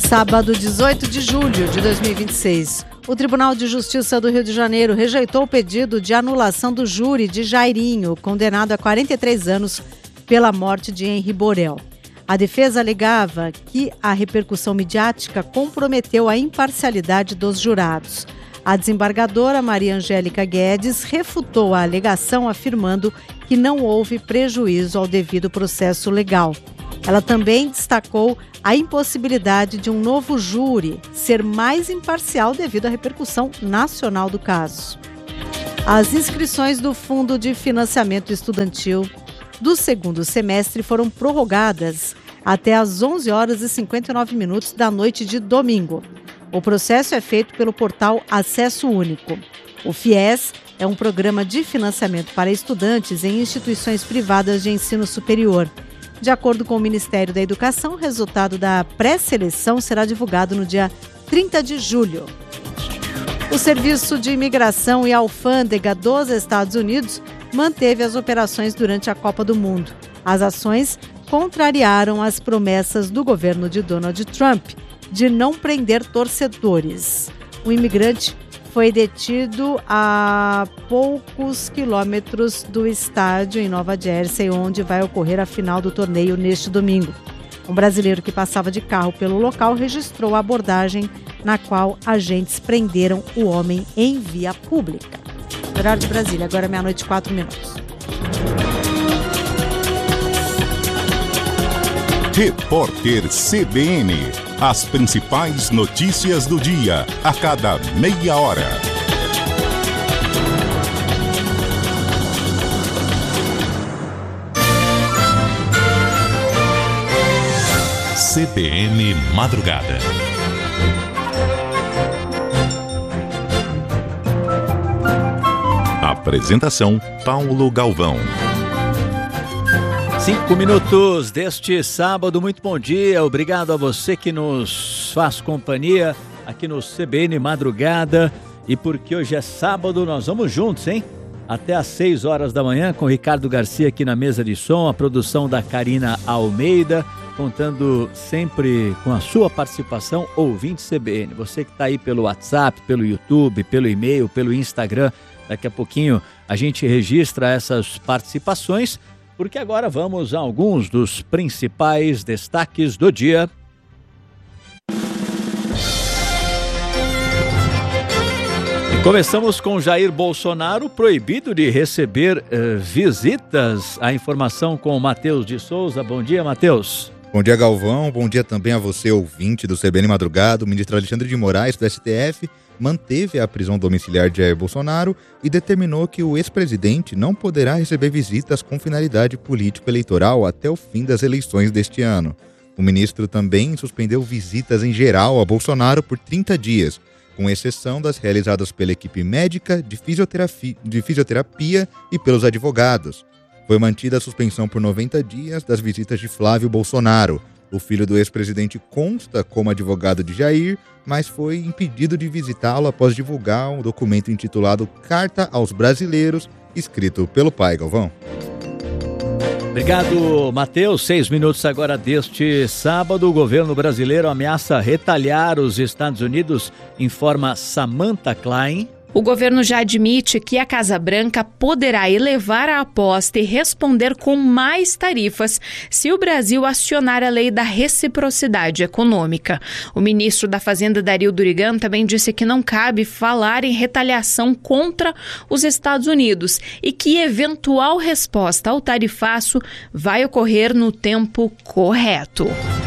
Sábado, 18 de julho de 2026, o Tribunal de Justiça do Rio de Janeiro rejeitou o pedido de anulação do júri de Jairinho, condenado a 43 anos pela morte de Henri Borel. A defesa alegava que a repercussão midiática comprometeu a imparcialidade dos jurados. A desembargadora Maria Angélica Guedes refutou a alegação, afirmando que não houve prejuízo ao devido processo legal. Ela também destacou a impossibilidade de um novo júri ser mais imparcial devido à repercussão nacional do caso. As inscrições do Fundo de Financiamento Estudantil do segundo semestre foram prorrogadas até às 11 horas e 59 minutos da noite de domingo. O processo é feito pelo portal Acesso Único. O FIES é um programa de financiamento para estudantes em instituições privadas de ensino superior. De acordo com o Ministério da Educação, o resultado da pré-seleção será divulgado no dia 30 de julho. O Serviço de Imigração e Alfândega dos Estados Unidos manteve as operações durante a Copa do Mundo. As ações contrariaram as promessas do governo de Donald Trump de não prender torcedores. O imigrante foi detido a poucos quilômetros do estádio em Nova Jersey, onde vai ocorrer a final do torneio neste domingo. Um brasileiro que passava de carro pelo local registrou a abordagem na qual agentes prenderam o homem em via pública. Horário de Brasília, agora meia-noite e 4 minutos. Repórter CBN. As principais notícias do dia, a cada meia hora. CBN Madrugada. Apresentação: Paulo Galvão. 5 minutos deste sábado, muito bom dia, obrigado a você que nos faz companhia aqui no CBN Madrugada. E porque hoje é sábado, nós vamos juntos, hein? Até às 6 horas da manhã com o Ricardo Garcia aqui na mesa de som, a produção da Karina Almeida, contando sempre com a sua participação, ouvinte CBN. Você que está aí pelo WhatsApp, pelo YouTube, pelo e-mail, pelo Instagram, daqui a pouquinho a gente registra essas participações, porque agora vamos a alguns dos principais destaques do dia. E começamos com Jair Bolsonaro, proibido de receber visitas. A informação com o Matheus de Souza. Bom dia, Matheus. Bom dia, Galvão. Bom dia também a você, ouvinte do CBN Madrugada. O ministro Alexandre de Moraes, do STF, manteve a prisão domiciliar de Jair Bolsonaro e determinou que o ex-presidente não poderá receber visitas com finalidade político-eleitoral até o fim das eleições deste ano. O ministro também suspendeu visitas em geral a Bolsonaro por 30 dias, com exceção das realizadas pela equipe médica, de fisioterapia e pelos advogados. Foi mantida a suspensão por 90 dias das visitas de Flávio Bolsonaro. O filho do ex-presidente consta como advogado de Jair, mas foi impedido de visitá-lo após divulgar um documento intitulado Carta aos Brasileiros, escrito pelo pai, Galvão. Obrigado, Matheus. 6 minutos agora deste sábado. O governo brasileiro ameaça retalhar os Estados Unidos, informa Samantha Klein. O governo já admite que a Casa Branca poderá elevar a aposta e responder com mais tarifas se o Brasil acionar a lei da reciprocidade econômica. O ministro da Fazenda, Dario Durigan, também disse que não cabe falar em retaliação contra os Estados Unidos e que eventual resposta ao tarifaço vai ocorrer no tempo correto.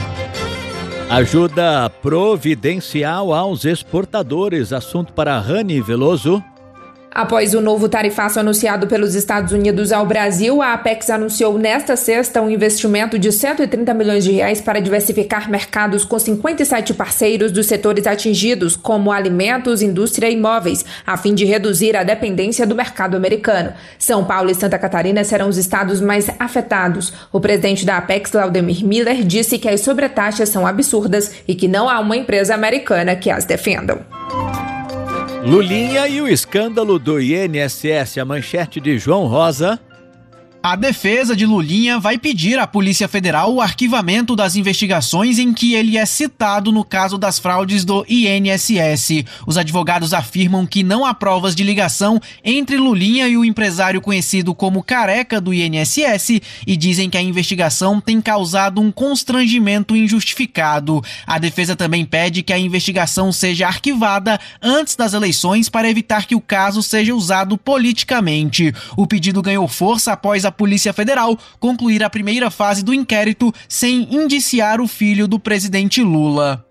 Ajuda providencial aos exportadores. Assunto para Rani Veloso. Após o novo tarifaço anunciado pelos Estados Unidos ao Brasil, a Apex anunciou nesta sexta um investimento de 130 milhões de reais para diversificar mercados com 57 parceiros dos setores atingidos, como alimentos, indústria e imóveis, a fim de reduzir a dependência do mercado americano. São Paulo e Santa Catarina serão os estados mais afetados. O presidente da Apex, Laudemir Miller, disse que as sobretaxas são absurdas e que não há uma empresa americana que as defendam. Lulinha e o escândalo do INSS, a manchete de João Rosa. A defesa de Lulinha vai pedir à Polícia Federal o arquivamento das investigações em que ele é citado no caso das fraudes do INSS. Os advogados afirmam que não há provas de ligação entre Lulinha e o empresário conhecido como Careca do INSS e dizem que a investigação tem causado um constrangimento injustificado. A defesa também pede que a investigação seja arquivada antes das eleições para evitar que o caso seja usado politicamente. O pedido ganhou força após a Polícia Federal concluir a primeira fase do inquérito sem indiciar o filho do presidente Lula.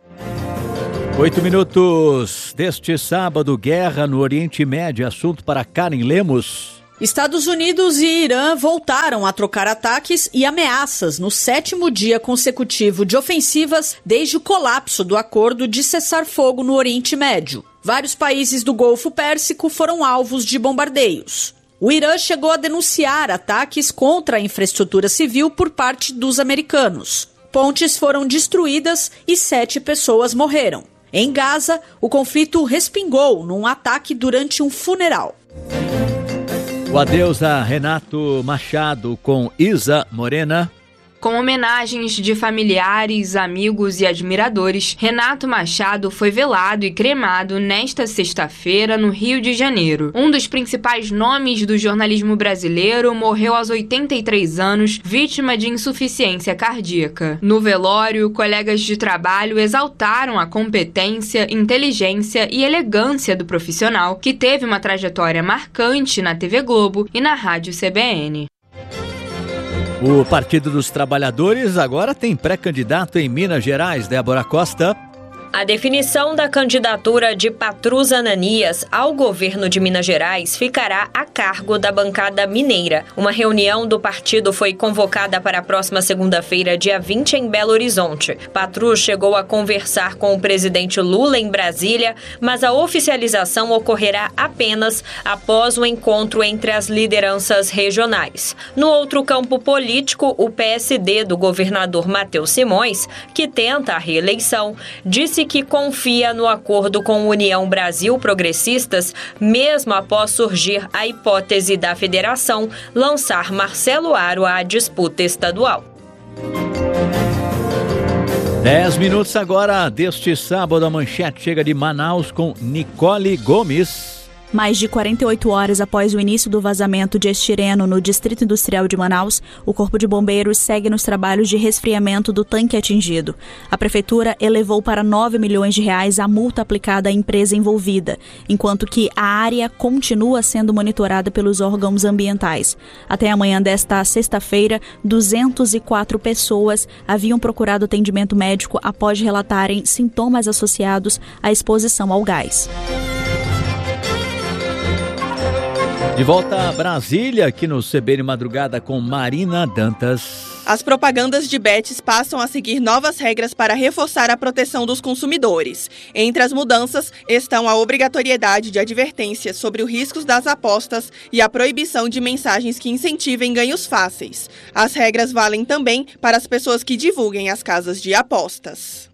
8 minutos deste sábado, guerra no Oriente Médio, assunto para Karen Lemos. Estados Unidos e Irã voltaram a trocar ataques e ameaças no 7º dia consecutivo de ofensivas desde o colapso do acordo de cessar-fogo no Oriente Médio. Vários países do Golfo Pérsico foram alvos de bombardeios. O Irã chegou a denunciar ataques contra a infraestrutura civil por parte dos americanos. Pontes foram destruídas e 7 pessoas morreram. Em Gaza, o conflito respingou num ataque durante um funeral. O adeus a Renato Machado com Isa Morena. Com homenagens de familiares, amigos e admiradores, Renato Machado foi velado e cremado nesta sexta-feira no Rio de Janeiro. Um dos principais nomes do jornalismo brasileiro morreu aos 83 anos, vítima de insuficiência cardíaca. No velório, colegas de trabalho exaltaram a competência, inteligência e elegância do profissional, que teve uma trajetória marcante na TV Globo e na Rádio CBN. O Partido dos Trabalhadores agora tem pré-candidato em Minas Gerais, Débora Costa. A definição da candidatura de Patrus Ananias ao governo de Minas Gerais ficará a cargo da bancada mineira. Uma reunião do partido foi convocada para a próxima segunda-feira, dia 20, em Belo Horizonte. Patrus chegou a conversar com o presidente Lula em Brasília, mas a oficialização ocorrerá apenas após o encontro entre as lideranças regionais. No outro campo político, o PSD do governador Matheus Simões, que tenta a reeleição, disse que confia no acordo com União Brasil Progressistas, mesmo após surgir a hipótese da federação lançar Marcelo Aro à disputa estadual. 10 minutos agora deste sábado, a manchete chega de Manaus com Nicole Gomes. Mais de 48 horas após o início do vazamento de estireno no Distrito Industrial de Manaus, o Corpo de Bombeiros segue nos trabalhos de resfriamento do tanque atingido. A Prefeitura elevou para R$ 9 milhões a multa aplicada à empresa envolvida, enquanto que a área continua sendo monitorada pelos órgãos ambientais. Até amanhã desta sexta-feira, 204 pessoas haviam procurado atendimento médico após relatarem sintomas associados à exposição ao gás. De volta a Brasília, aqui no CBN Madrugada com Marina Dantas. As propagandas de bets passam a seguir novas regras para reforçar a proteção dos consumidores. Entre as mudanças estão a obrigatoriedade de advertência sobre os riscos das apostas e a proibição de mensagens que incentivem ganhos fáceis. As regras valem também para as pessoas que divulguem as casas de apostas.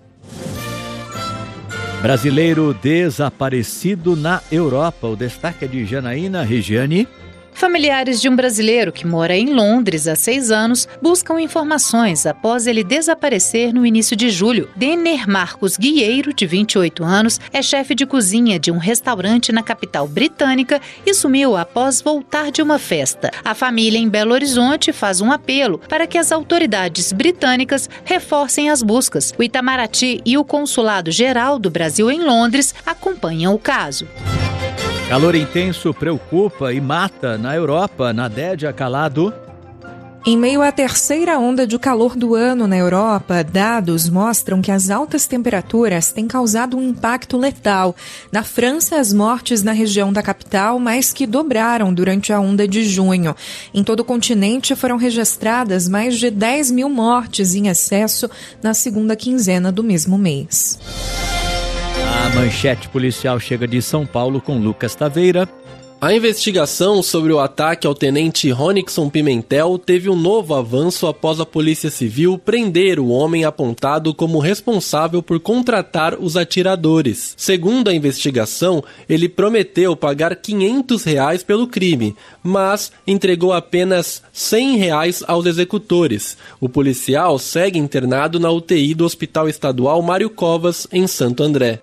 Brasileiro desaparecido na Europa. O destaque é de Janaína Regiane. Familiares de um brasileiro que mora em Londres há 6 anos buscam informações após ele desaparecer no início de julho. Denner Marcos Guieiro, de 28 anos, é chefe de cozinha de um restaurante na capital britânica e sumiu após voltar de uma festa. A família em Belo Horizonte faz um apelo para que as autoridades britânicas reforcem as buscas. O Itamaraty e o Consulado-Geral do Brasil em Londres acompanham o caso. Calor intenso preocupa e mata na Europa. Nadédia Calado. Em meio à terceira onda de calor do ano na Europa, dados mostram que as altas temperaturas têm causado um impacto letal. Na França, as mortes na região da capital mais que dobraram durante a onda de junho. Em todo o continente foram registradas mais de 10 mil mortes em excesso na segunda quinzena do mesmo mês. A manchete policial chega de São Paulo com Lucas Taveira. A investigação sobre o ataque ao tenente Ronixon Pimentel teve um novo avanço após a Polícia Civil prender o homem apontado como responsável por contratar os atiradores. Segundo a investigação, ele prometeu pagar R$500 pelo crime, mas entregou apenas R$100 aos executores. O policial segue internado na UTI do Hospital Estadual Mário Covas, em Santo André.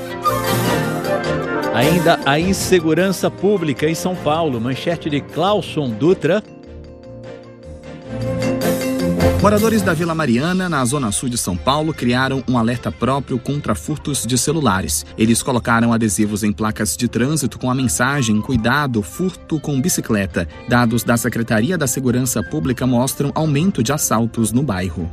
Ainda a insegurança pública em São Paulo, manchete de Clauson Dutra. Moradores da Vila Mariana, na zona sul de São Paulo, criaram um alerta próprio contra furtos de celulares. Eles colocaram adesivos em placas de trânsito com a mensagem "Cuidado, furto com bicicleta". Dados da Secretaria da Segurança Pública mostram aumento de assaltos no bairro.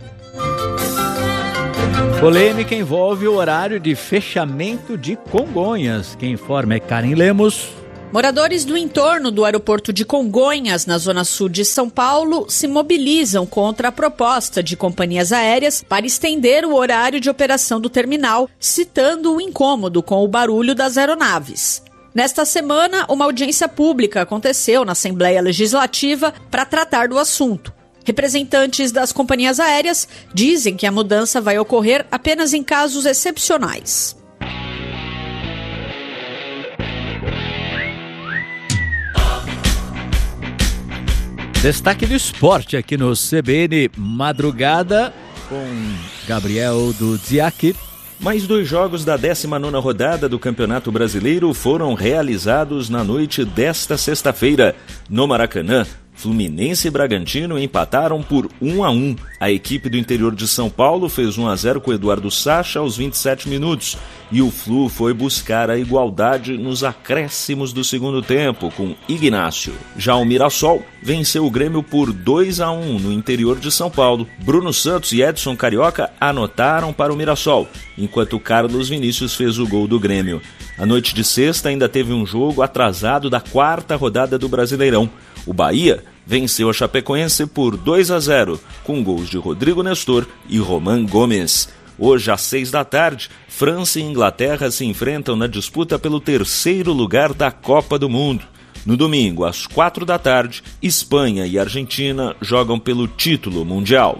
Polêmica envolve o horário de fechamento de Congonhas. Quem informa é Karen Lemos. Moradores do entorno do aeroporto de Congonhas, na zona sul de São Paulo, se mobilizam contra a proposta de companhias aéreas para estender o horário de operação do terminal, citando o incômodo com o barulho das aeronaves. Nesta semana, uma audiência pública aconteceu na Assembleia Legislativa para tratar do assunto. Representantes das companhias aéreas dizem que a mudança vai ocorrer apenas em casos excepcionais. Destaque do esporte aqui no CBN Madrugada com Gabriel do Ziak. Mais 2 jogos da 19ª rodada do Campeonato Brasileiro foram realizados na noite desta sexta-feira. No Maracanã, Fluminense e Bragantino empataram por 1-1. A equipe do interior de São Paulo fez 1-0 com Eduardo Sacha aos 27 minutos. E o Flu foi buscar a igualdade nos acréscimos do segundo tempo com Ignácio. Já o Mirassol venceu o Grêmio por 2-1 no interior de São Paulo. Bruno Santos e Edson Carioca anotaram para o Mirassol, enquanto Carlos Vinícius fez o gol do Grêmio. A noite de sexta ainda teve um jogo atrasado da 4ª rodada do Brasileirão. O Bahia venceu a Chapecoense por 2-0, com gols de Rodrigo Nestor e Roman Gomes. Hoje, às 6 da tarde, França e Inglaterra se enfrentam na disputa pelo 3º lugar da Copa do Mundo. No domingo, às 4 da tarde, Espanha e Argentina jogam pelo título mundial.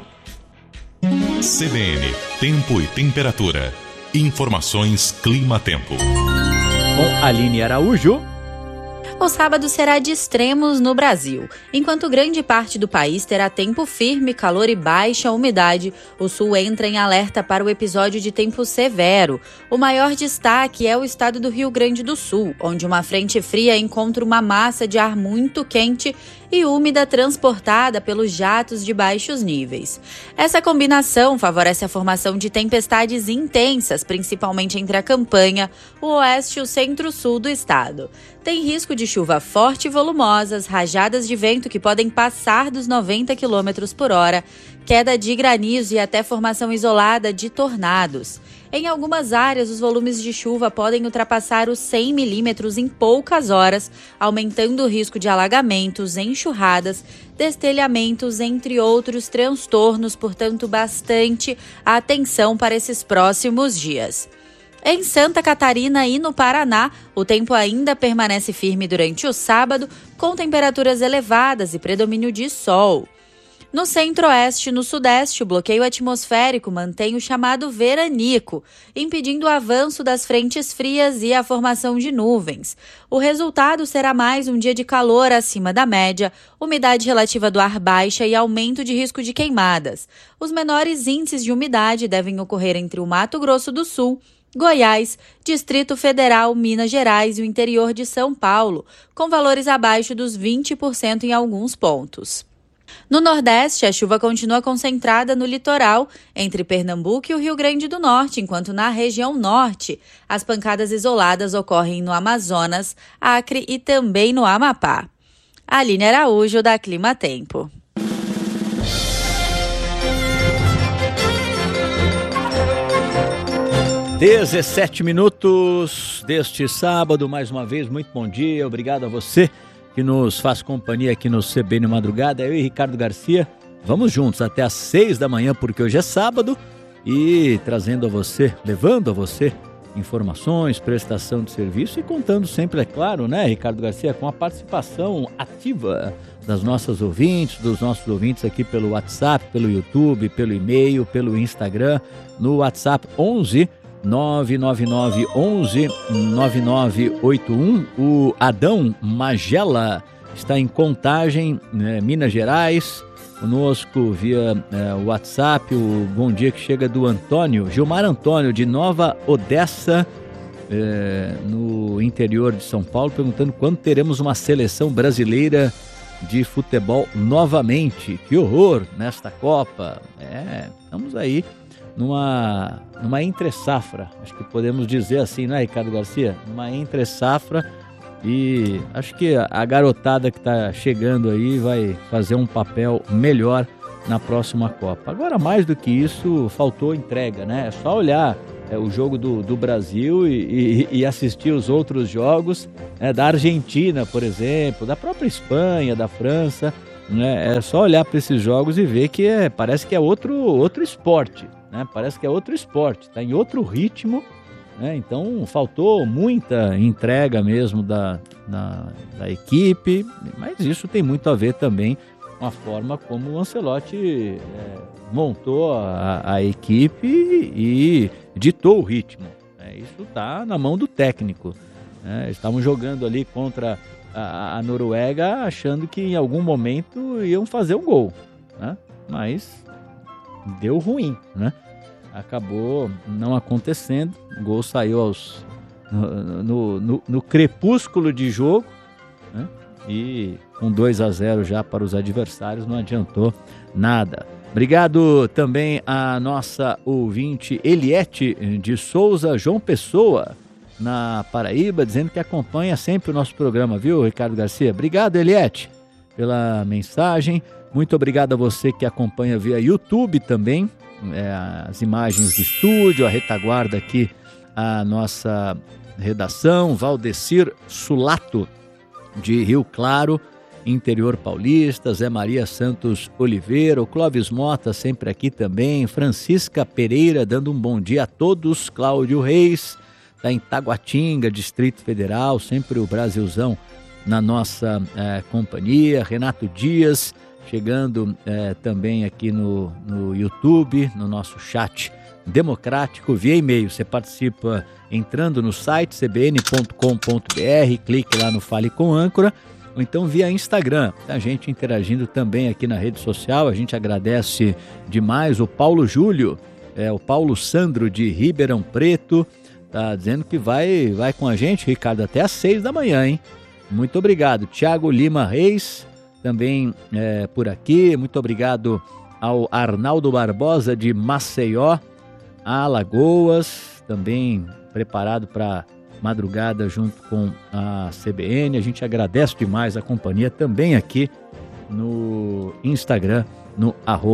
CBN, tempo e temperatura. Informações Clima-Tempo. Com Aline Araújo. O sábado será de extremos no Brasil. Enquanto grande parte do país terá tempo firme, calor e baixa umidade, o sul entra em alerta para o episódio de tempo severo. O maior destaque é o estado do Rio Grande do Sul, onde uma frente fria encontra uma massa de ar muito quente e úmida transportada pelos jatos de baixos níveis. Essa combinação favorece a formação de tempestades intensas, principalmente entre a campanha, o oeste e o centro-sul do estado. Tem risco de chuva forte e volumosas, rajadas de vento que podem passar dos 90 km por hora, queda de granizo e até formação isolada de tornados. Em algumas áreas, os volumes de chuva podem ultrapassar os 100 milímetros em poucas horas, aumentando o risco de alagamentos, enxurradas, destelhamentos, entre outros transtornos, portanto, bastante atenção para esses próximos dias. Em Santa Catarina e no Paraná, o tempo ainda permanece firme durante o sábado, com temperaturas elevadas e predomínio de sol. No centro-oeste e no sudeste, o bloqueio atmosférico mantém o chamado veranico, impedindo o avanço das frentes frias e a formação de nuvens. O resultado será mais um dia de calor acima da média, umidade relativa do ar baixa e aumento de risco de queimadas. Os menores índices de umidade devem ocorrer entre o Mato Grosso do Sul, Goiás, Distrito Federal, Minas Gerais e o interior de São Paulo, com valores abaixo dos 20% em alguns pontos. No Nordeste, a chuva continua concentrada no litoral, entre Pernambuco e o Rio Grande do Norte, enquanto na região norte, as pancadas isoladas ocorrem no Amazonas, Acre e também no Amapá. Aline Araújo, da Clima Tempo. (17 minutos deste sábado). Mais uma vez, muito bom dia. Obrigado a você que nos faz companhia aqui no CBN Madrugada. Eu e Ricardo Garcia, vamos juntos até às 6 da manhã, porque hoje é sábado, e trazendo a você, levando a você informações, prestação de serviço e contando sempre, é claro, né, Ricardo Garcia, com a participação ativa das nossas ouvintes, dos nossos ouvintes aqui pelo WhatsApp, pelo YouTube, pelo e-mail, pelo Instagram, no WhatsApp 11 999 11 9981. O Adão Magela está em Contagem, Minas Gerais, conosco via WhatsApp. O bom dia que chega do Antônio, Gilmar Antônio, de Nova Odessa, no interior de São Paulo, perguntando quando teremos uma seleção brasileira de futebol novamente. Que horror nesta Copa. Estamos aí numa entre-safra, acho que podemos dizer assim, né, Ricardo Garcia? Uma entre-safra, e acho que a garotada que está chegando aí vai fazer um papel melhor na próxima Copa. Agora, mais do que isso, faltou entrega, né? É só olhar o jogo do Brasil e assistir os outros jogos, da Argentina, por exemplo, da própria Espanha, da França, né? É só olhar para esses jogos e ver que parece que é outro esporte, né? Parece que é outro esporte, está em outro ritmo, né? Então faltou muita entrega mesmo da equipe, mas isso tem muito a ver também com a forma como o Ancelotti montou a equipe e ditou o ritmo. Isso está na mão do técnico. Estavam jogando ali contra a Noruega achando que em algum momento iam fazer um gol, né? Mas deu ruim, né? Acabou não acontecendo, o gol saiu no crepúsculo de jogo, né? E com 2-0 já para os adversários não adiantou nada. Obrigado também a nossa ouvinte Eliette de Souza, João Pessoa, na Paraíba, dizendo que acompanha sempre o nosso programa, viu, Ricardo Garcia? Obrigado, Eliette, pela mensagem. Muito obrigado a você que acompanha via YouTube também, as imagens do estúdio, a retaguarda aqui, a nossa redação, Valdecir Sulato, de Rio Claro, interior paulista, Zé Maria Santos Oliveira, o Clóvis Mota sempre aqui também, Francisca Pereira dando um bom dia a todos, Cláudio Reis, está em Taguatinga, Distrito Federal, sempre o Brasilzão na nossa companhia, Renato Dias chegando também aqui no YouTube, no nosso chat democrático, via e-mail. Você participa entrando no site cbn.com.br, clique lá no Fale com Âncora, ou então via Instagram. A gente interagindo também aqui na rede social, a gente agradece demais. O Paulo Júlio, o Paulo Sandro de Ribeirão Preto, tá dizendo que vai com a gente, Ricardo, até às 6 da manhã, hein? Muito obrigado. Tiago Lima Reis, também por aqui. Muito obrigado ao Arnaldo Barbosa de Maceió, Alagoas, também preparado para madrugada junto com a CBN. A gente agradece demais a companhia também aqui no Instagram, no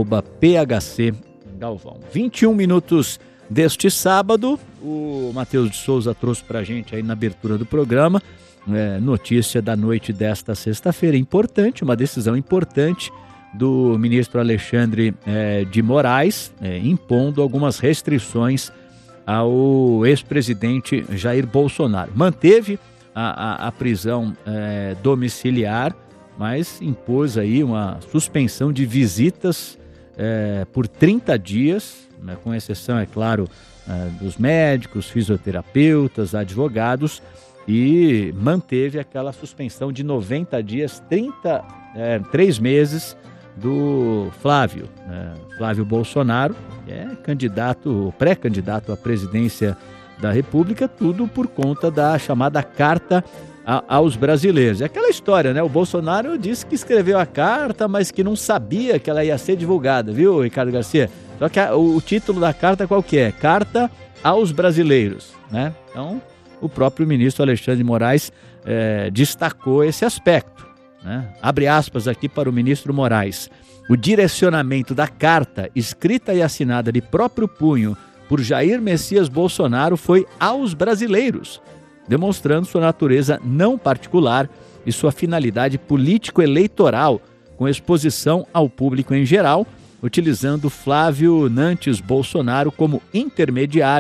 @PHCGalvão. 21 minutos deste sábado, o Matheus de Souza trouxe para a gente aí na abertura do programa, notícia da noite desta sexta-feira, importante, uma decisão importante do ministro Alexandre de Moraes, impondo algumas restrições ao ex-presidente Jair Bolsonaro. Manteve a prisão domiciliar, mas impôs aí uma suspensão de visitas por 30 dias, né, com exceção, é claro, dos médicos, fisioterapeutas, advogados, e manteve aquela suspensão de 90 dias, 3 meses do Flávio Bolsonaro, que é pré-candidato à presidência da República, tudo por conta da chamada Carta aos Brasileiros. É aquela história, né? O Bolsonaro disse que escreveu a carta, mas que não sabia que ela ia ser divulgada, viu, Ricardo Garcia? Só que o título da carta qual que é? Carta aos Brasileiros, né? Então, o próprio ministro Alexandre de Moraes destacou esse aspecto, né? Abre aspas aqui para o ministro Moraes. O direcionamento da carta, escrita e assinada de próprio punho por Jair Messias Bolsonaro, foi aos brasileiros, demonstrando sua natureza não particular e sua finalidade político-eleitoral, com exposição ao público em geral, utilizando Flávio Nantes Bolsonaro como intermediário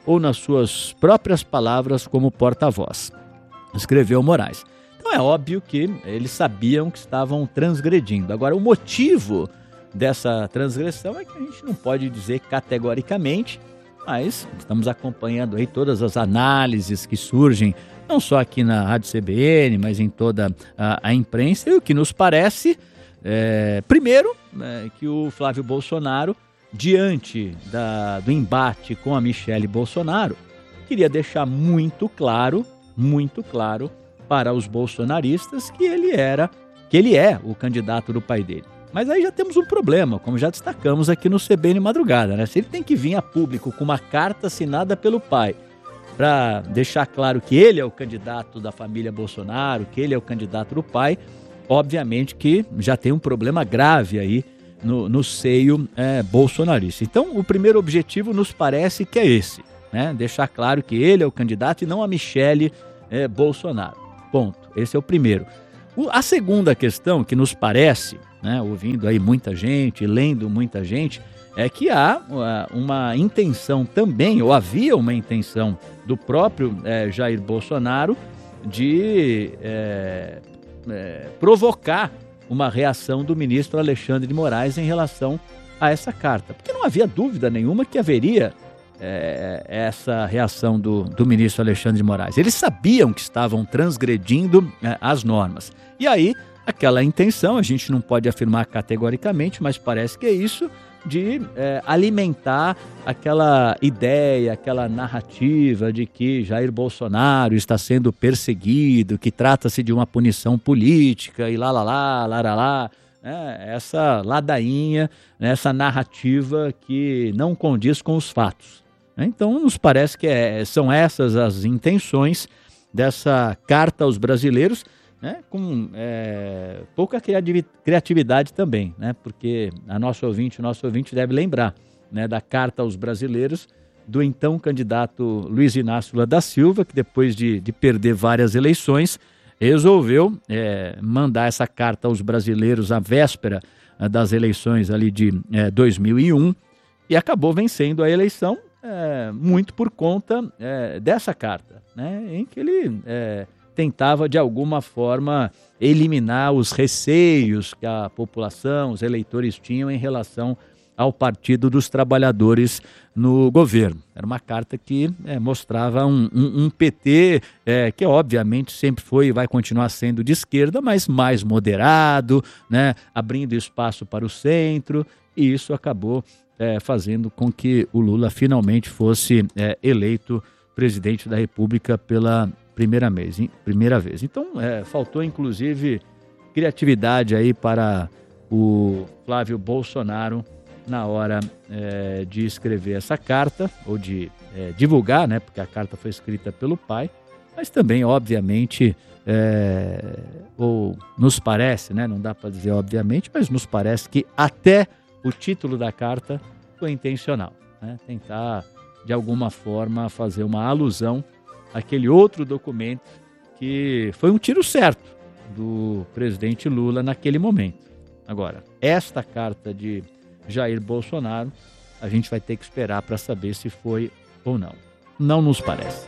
ou nas suas próprias palavras como porta-voz, escreveu Moraes. Então é óbvio que eles sabiam que estavam transgredindo. Agora, o motivo dessa transgressão é que a gente não pode dizer categoricamente, mas estamos acompanhando aí todas as análises que surgem, não só aqui na Rádio CBN, mas em toda a imprensa, e o que nos parece, primeiro, que o Flávio Bolsonaro, diante do embate com a Michele Bolsonaro, queria deixar muito claro para os bolsonaristas que ele é o candidato do pai dele. Mas aí já temos um problema, como já destacamos aqui no CBN Madrugada, né? Se ele tem que vir a público com uma carta assinada pelo pai para deixar claro que ele é o candidato da família Bolsonaro, que ele é o candidato do pai, obviamente que já tem um problema grave aí no seio bolsonarista. Então, o primeiro objetivo nos parece que é esse, né? Deixar claro que ele é o candidato e não a Michele Bolsonaro. Ponto. Esse é o primeiro. A segunda questão que nos parece, né, ouvindo aí muita gente, lendo muita gente, é que há uma intenção também, ou havia uma intenção do próprio Jair Bolsonaro de provocar uma reação do ministro Alexandre de Moraes em relação a essa carta. Porque não havia dúvida nenhuma que haveria essa reação do ministro Alexandre de Moraes. Eles sabiam que estavam transgredindo as normas. E aí, aquela intenção, a gente não pode afirmar categoricamente, mas parece que é isso, de alimentar aquela ideia, aquela narrativa de que Jair Bolsonaro está sendo perseguido, que trata-se de uma punição política e lá, essa ladainha, essa narrativa que não condiz com os fatos. Então, nos parece que são essas as intenções dessa carta aos brasileiros, né, com pouca criatividade também, né, porque o nosso ouvinte deve lembrar, né, da carta aos brasileiros do então candidato Luiz Inácio Lula da Silva, que depois de perder várias eleições, resolveu mandar essa carta aos brasileiros à véspera das eleições ali de 2001 e acabou vencendo a eleição muito por conta dessa carta, né, em que ele tentava de alguma forma eliminar os receios que a população, os eleitores tinham em relação ao Partido dos Trabalhadores no governo. Era uma carta que mostrava um PT que obviamente sempre foi e vai continuar sendo de esquerda, mas mais moderado, né, abrindo espaço para o centro, e isso acabou fazendo com que o Lula finalmente fosse eleito presidente da República pela primeira vez. Então, faltou inclusive criatividade aí para o Flávio Bolsonaro na hora de escrever essa carta, ou de divulgar, né, porque a carta foi escrita pelo pai, mas também, obviamente, ou nos parece, né, não dá para dizer obviamente, mas nos parece que até o título da carta foi intencional, né, tentar, de alguma forma, fazer uma alusão àquele outro documento que foi um tiro certo do presidente Lula naquele momento. Agora, esta carta de Jair Bolsonaro, a gente vai ter que esperar para saber se foi ou não. Não nos parece.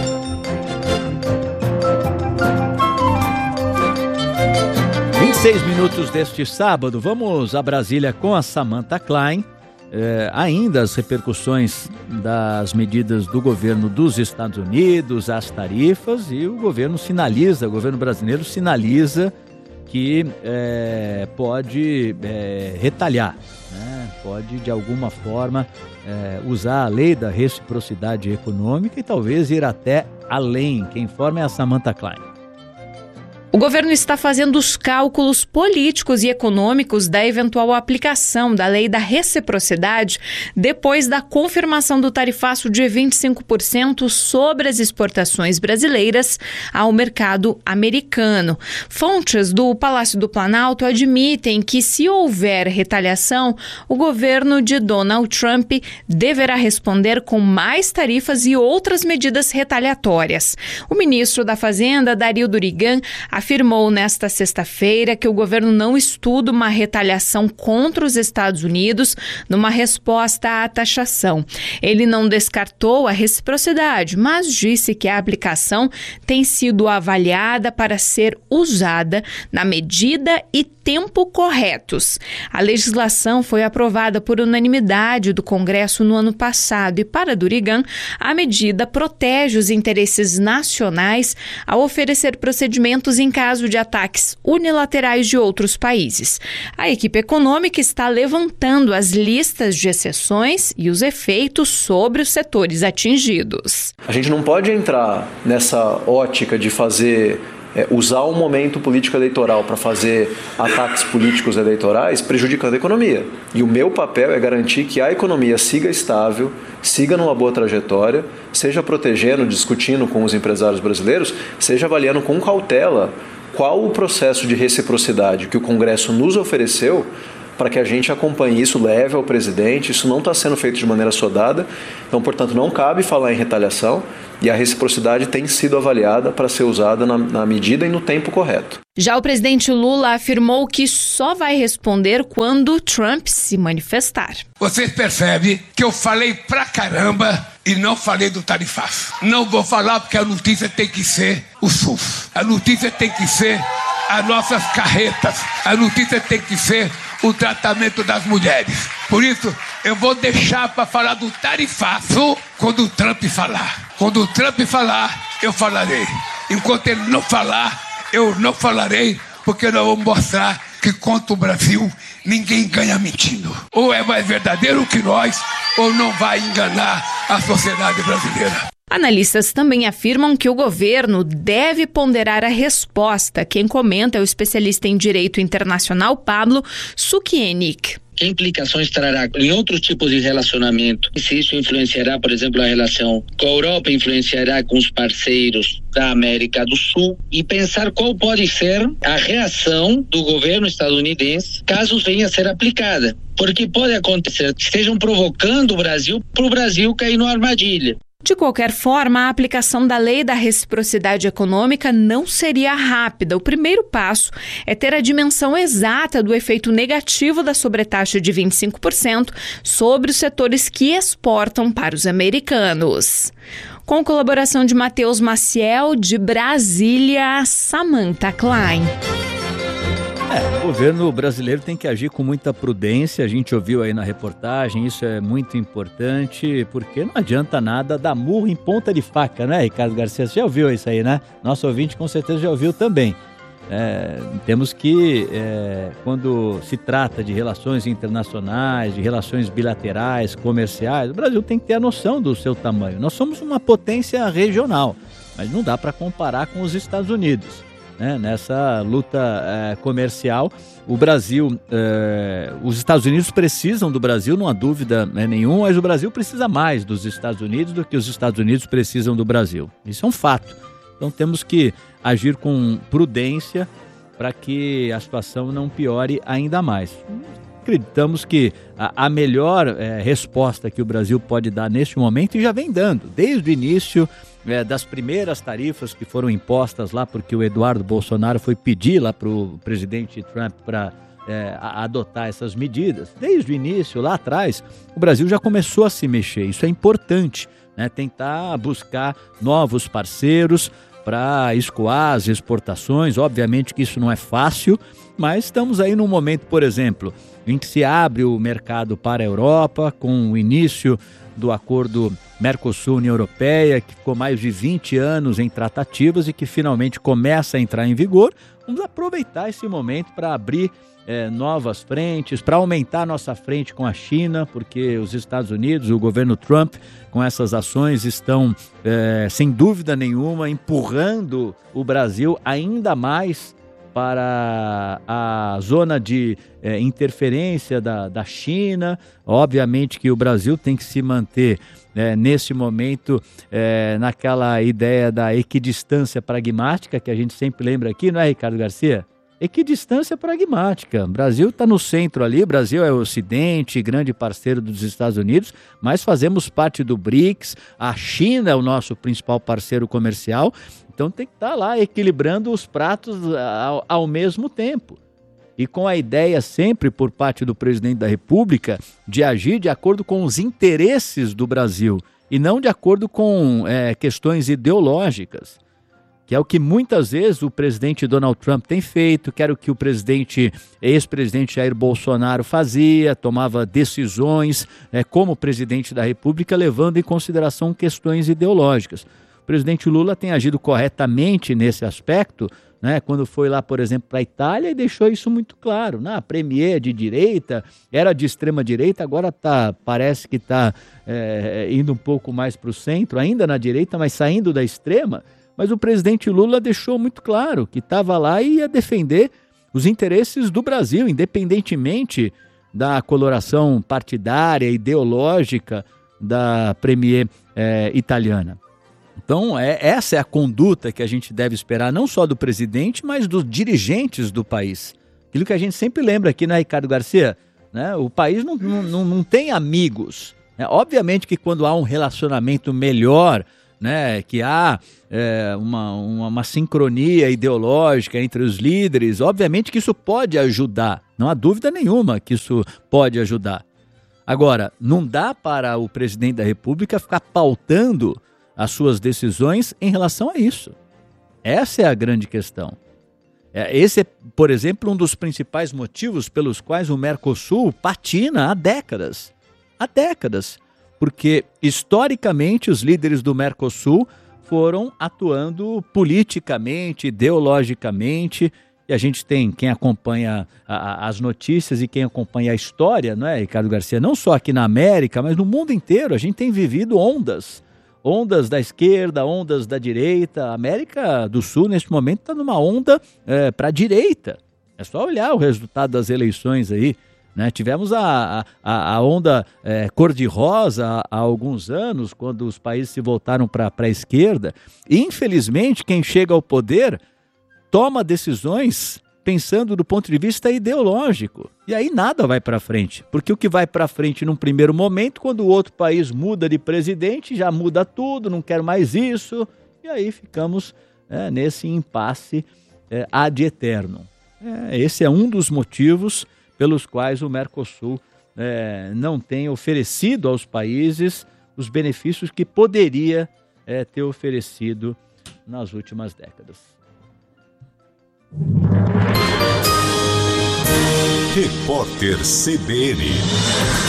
Em 26 minutos deste sábado, vamos a Brasília com a Samantha Klein. Ainda as repercussões das medidas do governo dos Estados Unidos, as tarifas, e o governo brasileiro sinaliza que pode retalhar, né? Pode de alguma forma usar a lei da reciprocidade econômica e talvez ir até além. Quem informa é a Samantha Klein. O governo está fazendo os cálculos políticos e econômicos da eventual aplicação da lei da reciprocidade depois da confirmação do tarifaço de 25% sobre as exportações brasileiras ao mercado americano. Fontes do Palácio do Planalto admitem que, se houver retaliação, o governo de Donald Trump deverá responder com mais tarifas e outras medidas retaliatórias. O ministro da Fazenda, Dario Durigan, afirmou nesta sexta-feira que o governo não estuda uma retaliação contra os Estados Unidos numa resposta à taxação. Ele não descartou a reciprocidade, mas disse que a aplicação tem sido avaliada para ser usada na medida e tempo corretos. A legislação foi aprovada por unanimidade do Congresso no ano passado e, para Durigan, a medida protege os interesses nacionais ao oferecer procedimentos em caso de ataques unilaterais de outros países. A equipe econômica está levantando as listas de exceções e os efeitos sobre os setores atingidos. A gente não pode entrar nessa ótica de usar um momento político eleitoral para fazer ataques políticos eleitorais prejudicando a economia. E o meu papel é garantir que a economia siga estável, siga numa boa trajetória, seja protegendo, discutindo com os empresários brasileiros, seja avaliando com cautela qual o processo de reciprocidade que o Congresso nos ofereceu para que a gente acompanhe isso, leve ao presidente. Isso não está sendo feito de maneira sodada, então, portanto, não cabe falar em retaliação e a reciprocidade tem sido avaliada para ser usada na medida e no tempo correto. Já o presidente Lula afirmou que só vai responder quando Trump se manifestar. Vocês percebem que eu falei pra caramba e não falei do tarifaço. Não vou falar porque a notícia tem que ser o SUS. A notícia tem que ser as nossas carretas. A notícia tem que ser o tratamento das mulheres. Por isso, eu vou deixar para falar do tarifaço quando o Trump falar. Quando o Trump falar, eu falarei. Enquanto ele não falar, eu não falarei, porque nós vamos mostrar que contra o Brasil ninguém ganha mentindo. Ou é mais verdadeiro que nós, ou não vai enganar a sociedade brasileira. Analistas também afirmam que o governo deve ponderar a resposta. Quem comenta é o especialista em direito internacional Pablo Sukienic. Que implicações trará em outros tipos de relacionamento? Se isso influenciará, por exemplo, a relação com a Europa, influenciará com os parceiros da América do Sul, e pensar qual pode ser a reação do governo estadunidense caso venha a ser aplicada. Porque pode acontecer que estejam provocando o Brasil para o Brasil cair numa armadilha. De qualquer forma, a aplicação da lei da reciprocidade econômica não seria rápida. O primeiro passo é ter a dimensão exata do efeito negativo da sobretaxa de 25% sobre os setores que exportam para os americanos. Com colaboração de Matheus Maciel, de Brasília, Samantha Klein. O governo brasileiro tem que agir com muita prudência, a gente ouviu aí na reportagem, isso é muito importante, porque não adianta nada dar murro em ponta de faca, né, Ricardo Garcia? Você já ouviu isso aí, né? Nosso ouvinte com certeza já ouviu também. Temos que, quando se trata de relações internacionais, de relações bilaterais, comerciais, o Brasil tem que ter a noção do seu tamanho. Nós somos uma potência regional, mas não dá para comparar com os Estados Unidos. Nessa luta comercial, o Brasil, os Estados Unidos precisam do Brasil, não há dúvida nenhuma, mas o Brasil precisa mais dos Estados Unidos do que os Estados Unidos precisam do Brasil. Isso é um fato. Então temos que agir com prudência para que a situação não piore ainda mais. Acreditamos que a melhor resposta que o Brasil pode dar neste momento, e já vem dando, desde o início das primeiras tarifas que foram impostas lá, porque o Eduardo Bolsonaro foi pedir lá para o presidente Trump para adotar essas medidas. Desde o início, lá atrás, o Brasil já começou a se mexer. Isso é importante, tentar buscar novos parceiros para escoar as exportações. Obviamente que isso não é fácil, mas estamos aí num momento, por exemplo, em que se abre o mercado para a Europa, com o início do acordo Mercosul-União Europeia, que ficou mais de 20 anos em tratativas e que finalmente começa a entrar em vigor. Vamos aproveitar esse momento para abrir novas frentes, para aumentar nossa frente com a China, porque os Estados Unidos, o governo Trump, com essas ações estão, sem dúvida nenhuma, empurrando o Brasil ainda mais para a zona de interferência da China. Obviamente que o Brasil tem que se manter nesse momento naquela ideia da equidistância pragmática que a gente sempre lembra aqui, não é, Ricardo Garcia? equidistância pragmática. O Brasil está no centro ali, o Brasil é o Ocidente, grande parceiro dos Estados Unidos, mas fazemos parte do BRICS, a China é o nosso principal parceiro comercial, então tem que estar lá equilibrando os pratos ao mesmo tempo. E com a ideia sempre por parte do presidente da República de agir de acordo com os interesses do Brasil e não de acordo com questões ideológicas, que é o que muitas vezes o presidente Donald Trump tem feito, que era o que o ex-presidente Jair Bolsonaro fazia, tomava decisões como presidente da República, levando em consideração questões ideológicas. O presidente Lula tem agido corretamente nesse aspecto, né, quando foi lá, por exemplo, para a Itália e deixou isso muito claro. A premier de direita, era de extrema direita, agora parece que está indo um pouco mais para o centro, ainda na direita, mas saindo da extrema. Mas o presidente Lula deixou muito claro que estava lá e ia defender os interesses do Brasil, independentemente da coloração partidária, ideológica da premier italiana. Então, essa é a conduta que a gente deve esperar, não só do presidente, mas dos dirigentes do país. Aquilo que a gente sempre lembra aqui, né, Ricardo Garcia? Né? O país não tem amigos. Né? Obviamente que quando há um relacionamento melhor, né, que há uma sincronia ideológica entre os líderes, obviamente que isso pode ajudar, não há dúvida nenhuma que isso pode ajudar. Agora, não dá para o presidente da República ficar pautando as suas decisões em relação a isso. Essa é a grande questão. Esse é, por exemplo, um dos principais motivos pelos quais o Mercosul patina há décadas. Há décadas. Porque, historicamente, os líderes do Mercosul foram atuando politicamente, ideologicamente, e a gente tem, quem acompanha as notícias e quem acompanha a história, não é, Ricardo Garcia? Não só aqui na América, mas no mundo inteiro, a gente tem vivido ondas da esquerda, ondas da direita. A América do Sul, nesse momento, está numa onda para a direita. É só olhar o resultado das eleições aí. Né? Tivemos a onda cor-de-rosa há alguns anos, quando os países se voltaram para a esquerda. E, infelizmente, quem chega ao poder toma decisões pensando do ponto de vista ideológico. E aí nada vai para frente. Porque o que vai para frente num primeiro momento, quando o outro país muda de presidente, já muda tudo, não quer mais isso. E aí ficamos nesse impasse ad eternum. Esse é um dos motivos pelos quais o Mercosul não tem oferecido aos países os benefícios que poderia ter oferecido nas últimas décadas. Repórter CBN.